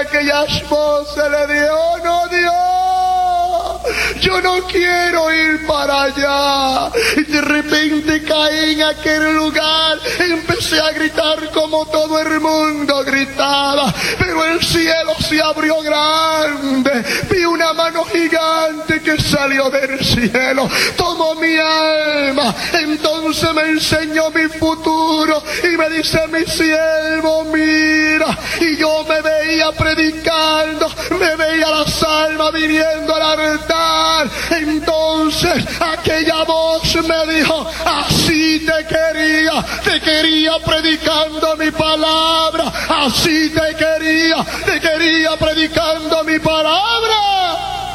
aquella esposa le dijo: oh, no, Dios, yo no quiero ir para allá. Y de repente caí en aquel lugar, empecé a gritar como todo el mundo gritaba, pero el cielo se abrió grande, vi una mano gigante que salió del cielo, tomó mi alma, entonces me enseñó mi futuro y me dice: mi siervo, mira. Y yo me veía predicando, me veía las almas viniendo al altar. Entonces aquella voz me dijo: así te quería predicando mi palabra, así te quería predicando mi palabra.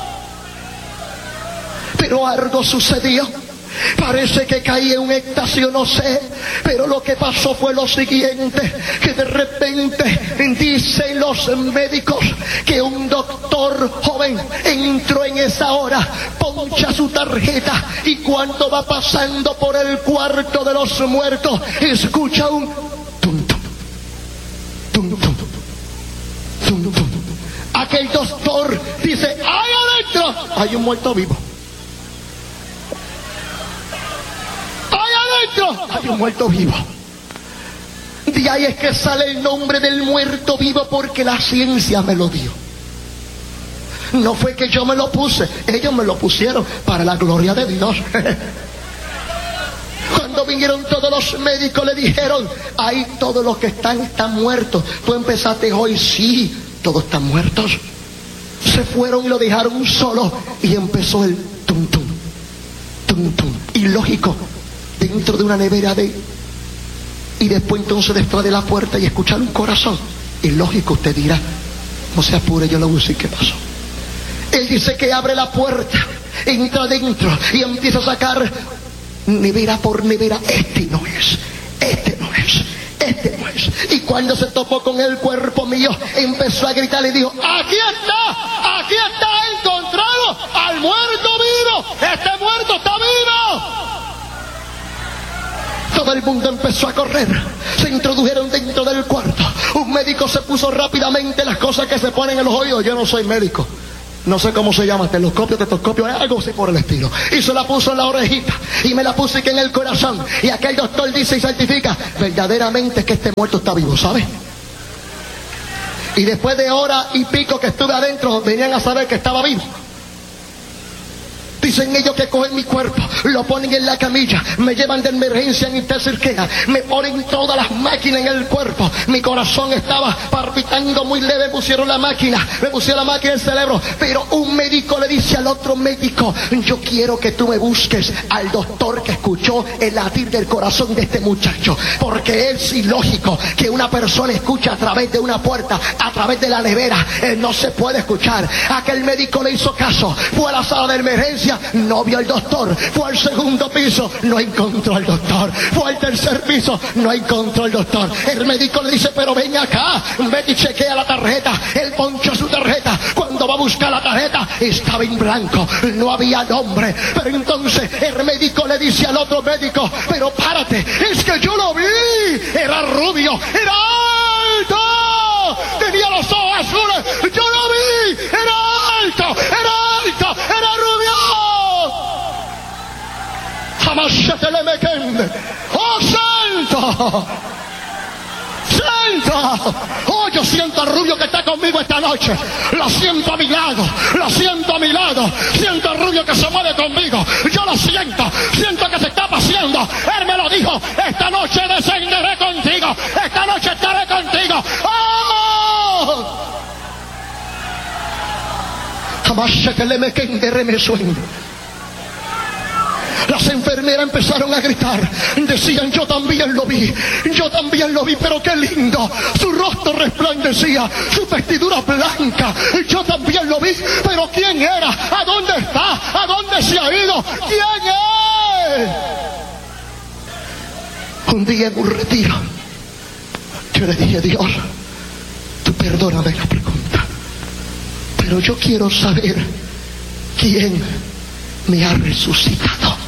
Pero algo sucedió. Parece que caí en un éxtasis, yo no sé, pero lo que pasó fue lo siguiente, que de repente dicen los médicos que un doctor joven entró en esa hora, poncha su tarjeta y cuando va pasando por el cuarto de los muertos, escucha un tum tum, tum tum, tum tum. Aquel doctor dice: ¡ay, adentro! Hay un muerto vivo. Hay un muerto vivo. De ahí es que sale el nombre del muerto vivo, porque la ciencia me lo dio. No fue que yo me lo puse, ellos me lo pusieron para la gloria de Dios. Cuando vinieron todos los médicos le dijeron: ahí todos los que están muertos. Tú empezaste hoy, sí, todos están muertos. Se fueron y lo dejaron solo y empezó el tum tum, tum tum. Ilógico. Dentro de una nevera y después entonces detrás de la puerta y escuchar un corazón. Y lógico, usted dirá: no se apure, yo lo uso. ¿Y qué pasó? Él dice que abre la puerta, entra adentro y empieza a sacar nevera por nevera. Este no es. Y cuando se topó con el cuerpo mío, empezó a gritar y dijo: aquí está encontrado al muerto vivo. Este muerto está vivo. Todo el mundo empezó a correr, se introdujeron dentro del cuarto. Un médico se puso rápidamente las cosas que se ponen en los oídos. Yo no soy médico, no sé cómo se llama, telescopio, algo así por el estilo. Y se la puso en la orejita y me la puse aquí en el corazón. Y aquel doctor dice y certifica: verdaderamente que este muerto está vivo, ¿sabe? Y después de hora y pico que estuve adentro, venían a saber que estaba vivo. Dicen ellos que cogen mi cuerpo, lo ponen en la camilla, me llevan de emergencia en Intercirquea, me ponen todas las máquinas en el cuerpo. Mi corazón estaba palpitando muy leve, me pusieron la máquina en el cerebro. Pero un médico le dice al otro médico: yo quiero que tú me busques al doctor que escuchó el latir del corazón de este muchacho, porque es ilógico que una persona escuche a través de una puerta, a través de la nevera. No se puede escuchar. Aquel médico le hizo caso, fue a la sala de emergencia, no vio al doctor. Fue al segundo piso, no encontró al doctor. Fue al tercer piso, no encontró al doctor. El médico le dice: pero ven acá, vete y chequea la tarjeta. Él ponchó su tarjeta. Cuando va a buscar la tarjeta, estaba en blanco, no había nombre. Pero entonces el médico le dice al otro médico: pero párate, es que yo lo vi, era rubio, era alto, tenía los ojos azules, yo lo vi, era alto, era rubio. Jamás se te le mequende. ¡Oh, santo! ¡Santo! ¡Oh, yo siento al rubio que está conmigo esta noche! Lo siento a mi lado, siento al rubio que se mueve conmigo. Yo lo siento que se está paseando. Él me lo dijo: esta noche descenderé contigo, esta noche estaré contigo. ¡Oh! Jamás se te le mequende remesuendo. Las enfermeras empezaron a gritar, decían: yo también lo vi, pero qué lindo, su rostro resplandecía, su vestidura blanca, yo también lo vi, pero ¿quién era? ¿A dónde está? ¿A dónde se ha ido? ¿Quién es? Un día en un retiro, yo le dije: Dios, tú perdóname la pregunta, pero yo quiero saber quién me ha resucitado.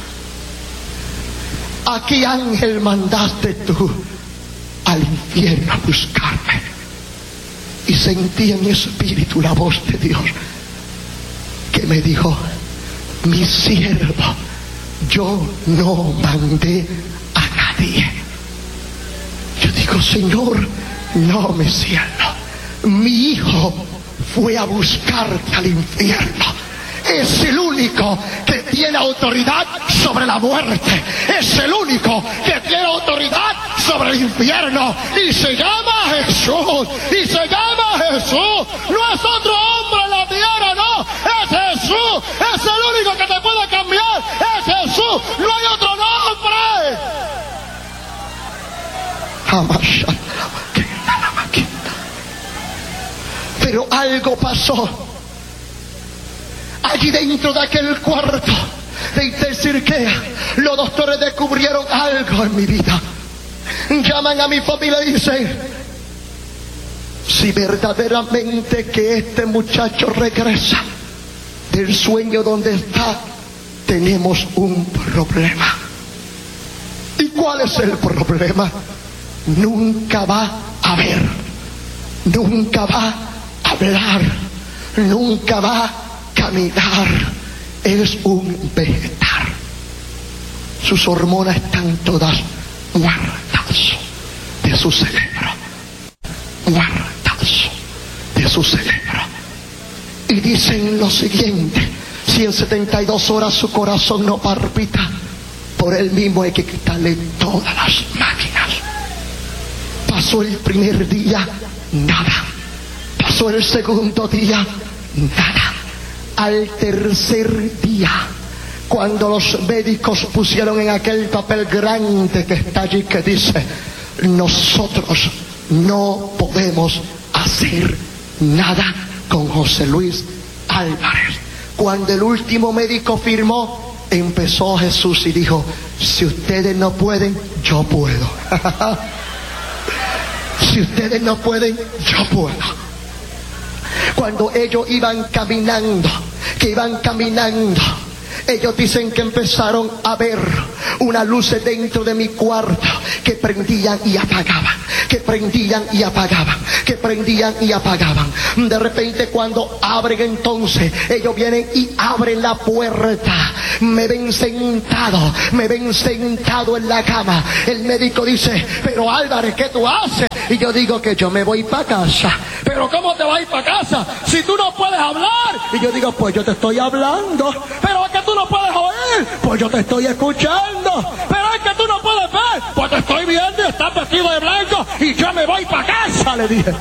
¿A qué ángel mandaste tú al infierno a buscarme? Y sentí en mi espíritu la voz de Dios que me dijo: mi siervo, yo no mandé a nadie. Yo digo: Señor, no, mi siervo, mi hijo fue a buscarte al infierno. Es el único que tiene autoridad sobre la muerte. Es el único que tiene autoridad sobre el infierno. Y se llama Jesús. Y se llama Jesús. No es otro hombre en la tierra, no. Es Jesús. Es el único que te puede cambiar. Es Jesús. No hay otro nombre. Pero algo pasó. Allí dentro de aquel cuarto de Intercirquea, los doctores descubrieron algo en mi vida. Llaman a mi familia y dicen: si verdaderamente que este muchacho regresa del sueño donde está, tenemos un problema. ¿Y cuál es el problema? Nunca va a ver, nunca va a hablar, nunca va a caminar. Es un vegetal. Sus hormonas están todas muertas de su cerebro, muertas de su cerebro. Y dicen lo siguiente: si en 72 horas su corazón no palpita, por él mismo hay que quitarle todas las máquinas. Pasó el primer día, nada. Pasó el segundo día, nada. Al tercer día, cuando los médicos pusieron en aquel papel grande que está allí, que dice: nosotros no podemos hacer nada con José Luis Álvarez. Cuando el último médico firmó, empezó Jesús y dijo: si ustedes no pueden, yo puedo. Si ustedes no pueden, yo puedo. Cuando ellos iban caminando, ellos dicen que empezaron a ver unas luces dentro de mi cuarto que prendían y apagaban, que prendían y apagaban, que prendían y apagaban. De repente, cuando abren, entonces ellos vienen y abren la puerta. Me ven sentado en la cama. El médico dice: pero Álvarez, ¿qué tú haces? Y yo digo que yo me voy para casa. Pero ¿cómo te vas a ir para casa si tú no puedes hablar? Y yo digo: pues yo te estoy hablando. Pero es que tú no puedes oír. Pues yo te estoy escuchando. Pero es que tú no puedes ver. Pues te estoy viendo y estás vestido de blanco. Y yo me voy para casa, le dije.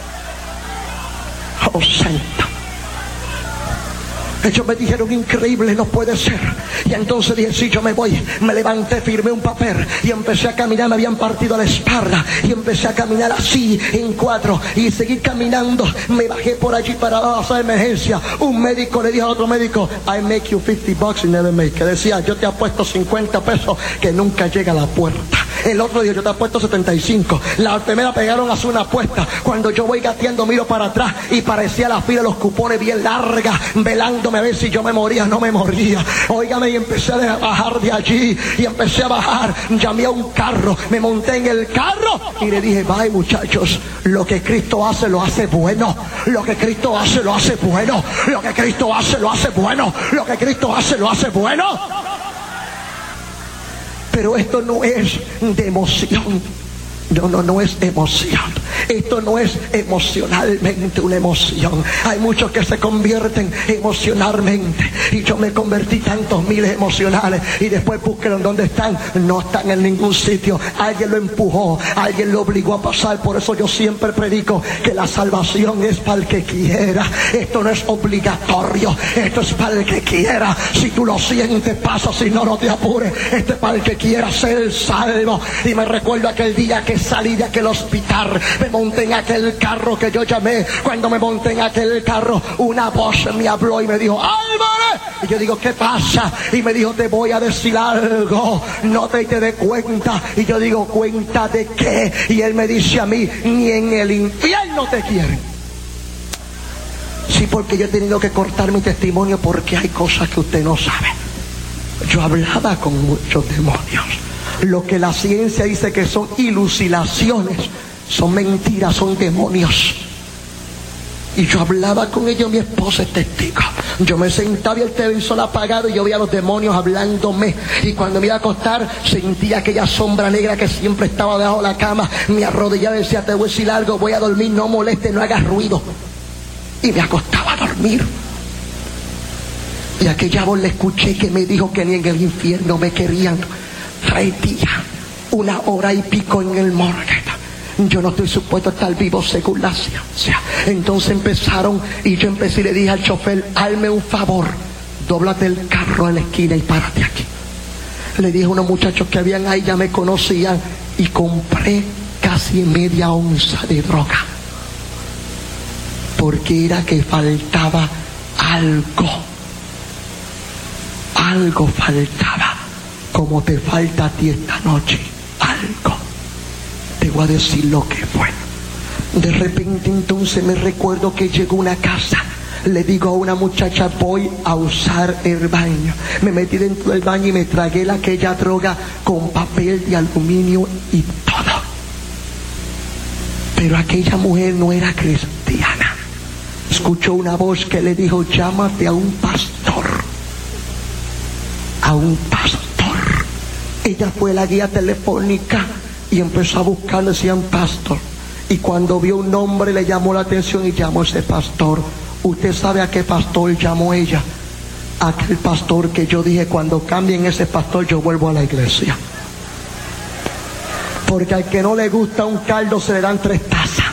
Oh, santo. Ellos me dijeron: increíble, no puede ser. Y entonces dije: sí, yo me voy. Me levanté, firmé un papel y empecé a caminar. Me habían partido la espalda y empecé a caminar así en cuatro y seguí caminando. Me bajé por allí para la sala de emergencia. Un médico le dijo a otro médico: I make you $50 and never make. Que decía: yo te apuesto 50 pesos que nunca llega a la puerta. El otro dijo: yo te apuesto 75. La enfermera pegaron a hacer una apuesta. Cuando yo voy gateando, miro para atrás y parecía la fila de los cupones bien larga, velándome a ver si yo me moría o no me moría. Óigame, y empecé a bajar de allí y empecé a bajar. Llamé a un carro, me monté en el carro y le dije: bye, muchachos, lo que Cristo hace lo hace bueno. Lo que Cristo hace lo hace bueno. Lo que Cristo hace lo hace bueno. Lo que Cristo hace lo hace bueno. Pero esto no es de emoción. No es emoción. Esto no es emocionalmente una emoción. Hay muchos que se convierten emocionalmente. Y yo me convertí tantos miles emocionales. Y después busquen dónde están. No están en ningún sitio. Alguien lo empujó. Alguien lo obligó a pasar. Por eso yo siempre predico que la salvación es para el que quiera. Esto no es obligatorio. Esto es para el que quiera. Si tú lo sientes, pasa. Si no, no te apures. Esto es para el que quiera ser salvo. Y me recuerdo aquel día que salí de aquel hospital, me monté en aquel carro que yo llamé. Cuando me monté en aquel carro, una voz me habló y me dijo: Álvarez. Y yo digo: ¿qué pasa? Y me dijo: te voy a decir algo, no te des cuenta. Y yo digo: ¿cuenta de qué? Y él me dice a mí: ni en el infierno te quieren. Sí, porque yo he tenido que cortar mi testimonio porque hay cosas que usted no sabe. Yo hablaba con muchos demonios. Lo que la ciencia dice que son ilucinaciones, son mentiras, son demonios. Y yo hablaba con ellos, mi esposa es testigo. Yo me sentaba y el televisor apagado y yo veía a los demonios hablándome. Y cuando me iba a acostar, sentía aquella sombra negra que siempre estaba debajo de la cama. Me arrodillaba y decía, te voy a decir algo, voy a dormir, no moleste, no hagas ruido. Y me acostaba a dormir. Y aquella voz la escuché que me dijo que ni en el infierno me querían. 3 días, 1 hora y pico en el morgue. Yo no estoy supuesto a estar vivo según la ciencia. Entonces empezaron y yo empecé y le dije al chofer, hazme un favor, dóblate el carro en la esquina y párate aquí. Le dije a unos muchachos que habían ahí, ya me conocían, y compré casi media onza de droga. Porque era que faltaba algo. Algo faltaba, como te falta a ti esta noche, algo. Te voy a decir lo que fue. De repente entonces me recuerdo que llegó a una casa. Le digo a una muchacha, voy a usar el baño. Me metí dentro del baño y me tragué aquella droga con papel de aluminio y todo. Pero aquella mujer no era cristiana. Escuchó una voz que le dijo, llámate a un pastor. A un pastor. Ella fue la guía telefónica y empezó a buscar, decían pastor. Y cuando vio un nombre le llamó la atención y llamó a ese pastor. ¿Usted sabe a qué pastor llamó ella? Aquel pastor que yo dije, cuando cambien ese pastor yo vuelvo a la iglesia. Porque al que no le gusta un caldo se le dan 3 tazas.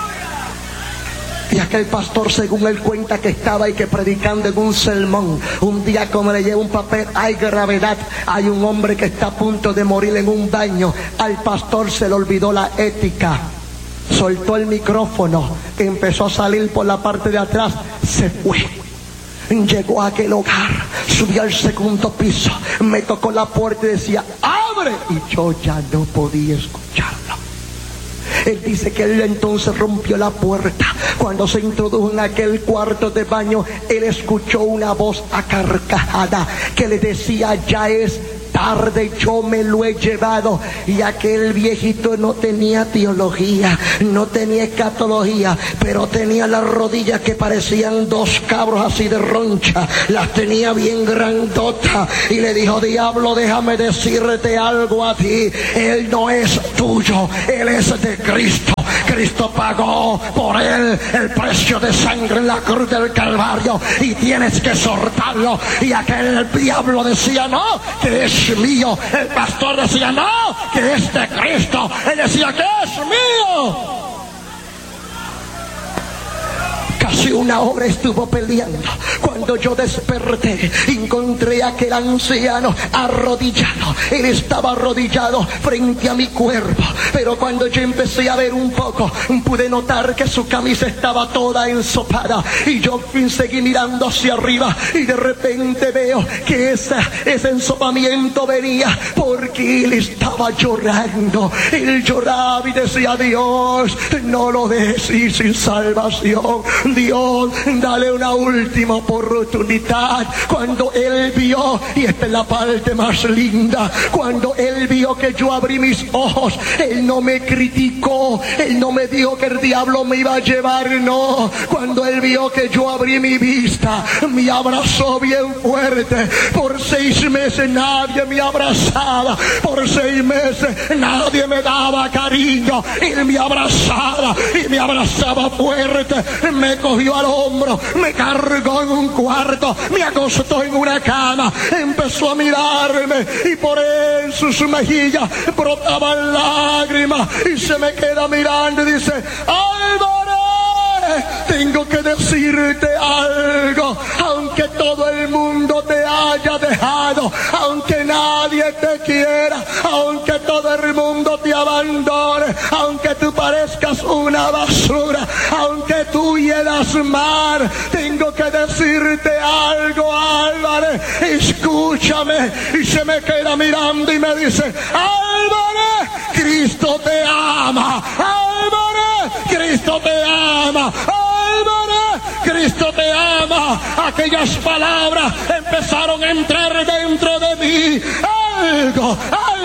Y aquel pastor, según él cuenta, que estaba ahí que predicando en un sermón, un día como le lleva un papel, hay gravedad, hay un hombre que está a punto de morir en un baño. Al pastor se le olvidó la ética, soltó el micrófono, empezó a salir por la parte de atrás, se fue. Llegó a aquel hogar, subió al 2º piso, me tocó la puerta y decía, ¡abre! Y yo ya no podía escucharlo. Él dice que él entonces rompió la puerta. Cuando se introdujo en aquel cuarto de baño, él escuchó una voz acarcajada que le decía, ya es tarde, yo me lo he llevado. Y aquel viejito no tenía teología, no tenía escatología, pero tenía las rodillas que parecían 2 cabros así de roncha, las tenía bien grandotas, y le dijo, diablo, déjame decirte algo a ti, él no es tuyo, él es de Cristo. Cristo pagó por él el precio de sangre en la cruz del Calvario y tienes que soltarlo. Y aquel diablo decía, no, que es mío. El pastor decía, no, que es de Cristo. Él decía, que es mío. Casi 1 hora estuvo peleando. Cuando yo desperté, encontré a aquel anciano arrodillado. Él estaba arrodillado frente a mi cuerpo. Pero cuando yo empecé a ver un poco, pude notar que su camisa estaba toda ensopada. Y yo seguí mirando hacia arriba. Y de repente veo que ese ensopamiento venía porque él estaba llorando. Él lloraba y decía, Dios, no lo dejes ir sin salvación. Dios, dale una última oportunidad. Cuando él vio, y esta es la parte más linda, cuando él vio que yo abrí mis ojos, él no me criticó, él no me dijo que el diablo me iba a llevar, no. Cuando él vio que yo abrí mi vista, me abrazó bien fuerte. Por 6 meses nadie me abrazaba, por 6 meses nadie me daba cariño. Él me abrazaba y me abrazaba fuerte. Me cogió al hombro, me cargó en un cuarto, me acostó en una cama, empezó a mirarme y por en sus mejillas brotaban lágrimas y se me queda mirando y dice, Álvarez, tengo que decirte algo, aunque todo el mundo te haya dejado, aunque nadie te quiera, aunque todo el mundo te abandone, aunque tú parezcas una basura, aunque tú hielas mar, tengo que decirte algo, Álvarez, escúchame. Y se me queda mirando y me dice, Álvarez, Cristo te ama, Álvarez, Cristo te ama, Álvarez, Cristo te ama. Aquellas palabras empezaron a entrar dentro de mí.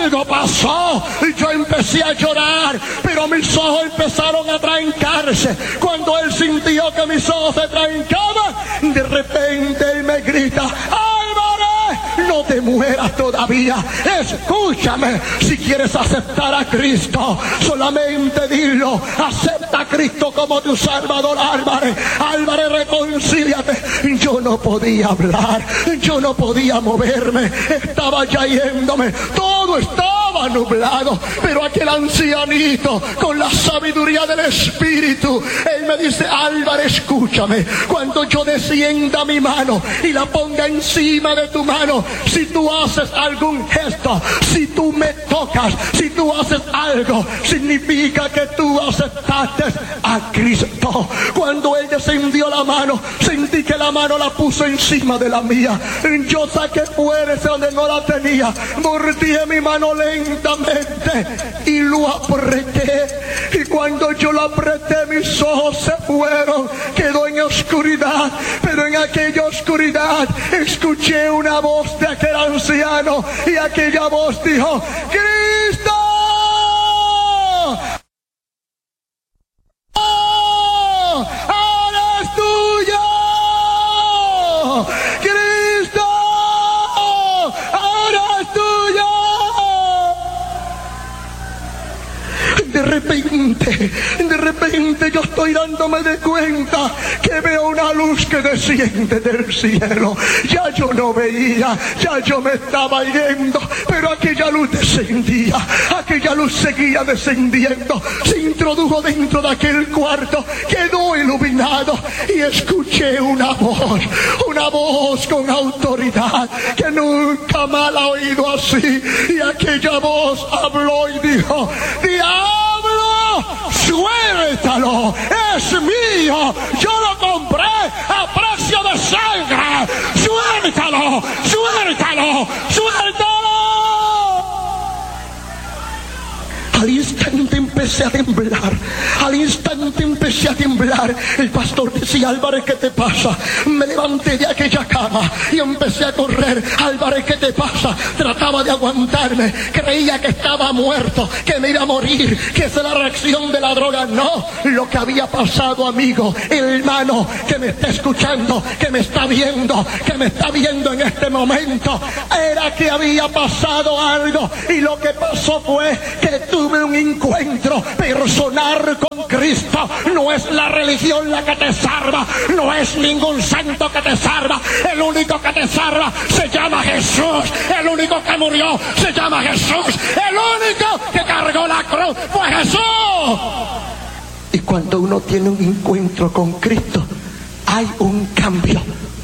algo pasó. Yo empecé a llorar, pero mis ojos empezaron a trancarse. Cuando él sintió que mis ojos se trancaban, de repente él me grita: Álvarez, no te mueras todavía. Escúchame, si quieres aceptar a Cristo, solamente dilo: acepta a Cristo como tu Salvador. Álvarez, Álvarez, reconcíliate. Yo no podía hablar, yo no podía moverme, estaba ya yéndome, todo estaba nublado. Pero aquel ancianito, con la sabiduría del Espíritu, él me dice: Álvarez, escúchame, cuando yo descienda mi mano y la ponga encima de tu mano, si tú haces algún gesto, si tú me tocas, si tú haces algo, significa que tú aceptaste a Cristo. Cuando él descendió la mano, sentí que la mano la puso encima de la mía. Yo saqué fuerza donde no la tenía, mordí mi mano lentamente y lo apreté. Y cuando yo lo apreté, mis ojos se fueron, quedó en oscuridad. Pero en aquella oscuridad escuché una voz de aquel anciano, y aquella voz dijo: ¡Cristo! ¡Ahora es tuyo! ¡Cristo! ¡Ahora es tuyo! De repente yo estoy dándome de cuenta que veo una luz que desciende del cielo. Ya yo no veía, ya yo me estaba yendo, pero aquella luz descendía, aquella luz seguía descendiendo, se introdujo dentro de aquel cuarto, quedó iluminado, y escuché una voz con autoridad que nunca me la he oído así. Y aquella voz habló y dijo: ¡Diablo, suéltalo! ¡Es mío! ¡Yo lo compré a precio de sangre! ¡Suéltalo! ¡Suéltalo! ¡Suéltalo! Al instante empecé a temblar. Al instante empecé a temblar. El pastor decía: Álvarez, ¿qué te pasa? Me levanté de aquella cama y empecé a correr. Álvarez, ¿qué te pasa? Trataba de aguantarme. Creía que estaba muerto, que me iba a morir, que esa es la reacción de la droga. No, lo que había pasado, amigo, hermano, que me está escuchando, que me está viendo, en este momento, era que había pasado algo. Y lo que pasó fue que tuve un encuentro personal con Cristo. No es la religión la que te salva, no es ningún santo que te salva. El único que te salva se llama Jesús. El único que murió se llama Jesús. El único que cargó la cruz fue Jesús. Y cuando uno tiene un encuentro con Cristo, hay un cambio.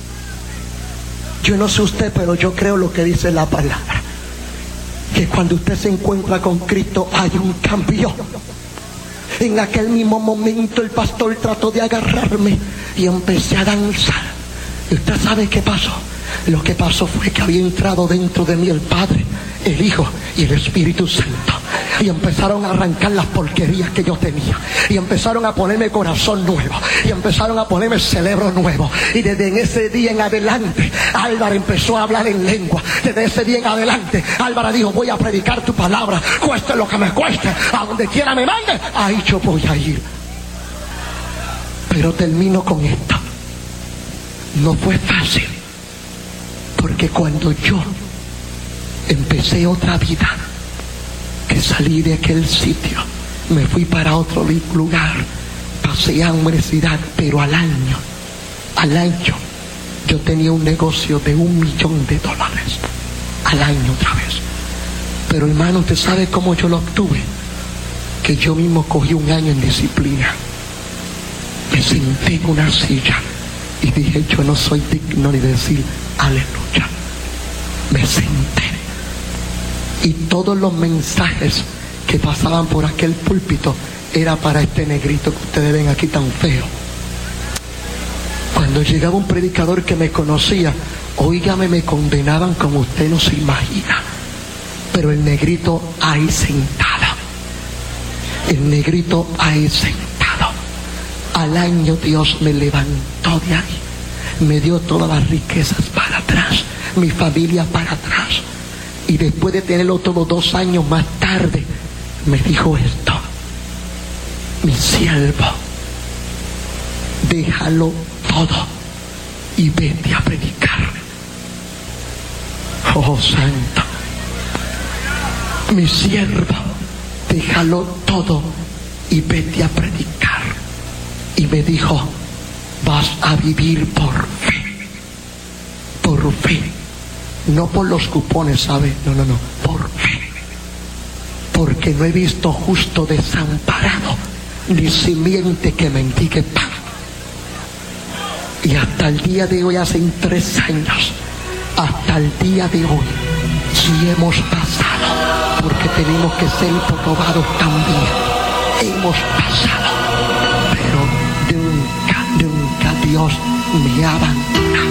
Yo no sé usted, pero yo creo lo que dice la palabra, que cuando usted se encuentra con Cristo hay un cambio. En aquel mismo momento el pastor trató de agarrarme y empecé a danzar. ¿Y usted sabe qué pasó? Lo que pasó fue que había entrado dentro de mí el Padre, el Hijo y el Espíritu Santo. Y empezaron a arrancar las porquerías que yo tenía. Y empezaron a ponerme corazón nuevo. Y empezaron a ponerme cerebro nuevo. Y desde ese día en adelante, Álvarez empezó a hablar en lengua. Desde ese día en adelante, Álvarez dijo: voy a predicar tu palabra, cueste lo que me cueste, a donde quiera me mande, ahí yo voy a ir. Pero termino con esto. No fue fácil, porque cuando yo empecé otra vida, que salí de aquel sitio, me fui para otro lugar, pasé a universidad, pero al año, yo tenía un negocio de $1 millón al año otra vez. Pero hermano, ¿usted sabe cómo yo lo obtuve? Que yo mismo cogí un año en disciplina. Me senté en una silla y dije: yo no soy digno ni de decir aleluya. Me senté. Y todos los mensajes que pasaban por aquel púlpito era para este negrito que ustedes ven aquí tan feo. Cuando llegaba un predicador que me conocía, óigame, me condenaban como usted no se imagina. Pero el negrito ahí sentado, al año Dios me levantó de ahí, me dio todas las riquezas para atrás, mi familia para atrás. Y después de tenerlo todo 2 años más tarde, me dijo esto: mi siervo, déjalo todo y vete a predicar. Oh santo, mi siervo, déjalo todo y vete a predicar. Y me dijo: vas a vivir por fe. Por fe. No por los cupones, ¿sabe? No, por fe. Porque no he visto justo desamparado, ni simiente que mendigue pan. Y hasta el día de hoy, hace 3 años, hasta el día de hoy, sí hemos pasado, porque tenemos que ser probados también. Hemos pasado, pero nunca Dios me ha abandonado.